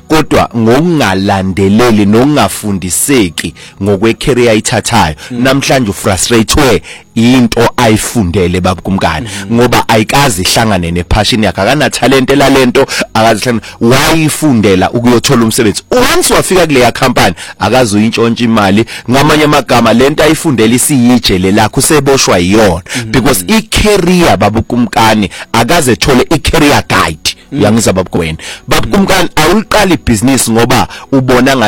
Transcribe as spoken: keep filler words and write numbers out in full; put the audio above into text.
kodwa ngokungalandeleli nokungafundiseki ngokwe career ayithathayo namhlanje ufrustrate into ayifundele babukumkani ngoba ayikazi ihlangane nepassion yakhe akana talent elalento akazihlangana wayifundela ukuyothola umsebenzi once wafika kule company akazi uyintshontsha imali ngamanye amagama lento ayifundela isiyijele lakho useboshwa yiyona because i career babukumkani akaze ethole i career guide yangizaba bukwena babukumkani awuliqala ibusiness ngoba ubona